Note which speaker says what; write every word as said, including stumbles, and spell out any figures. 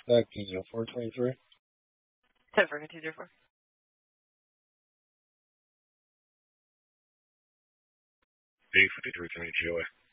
Speaker 1: Back to you, four twenty-three.
Speaker 2: ten for two zero four.
Speaker 3: B fifty-three twenty G O A.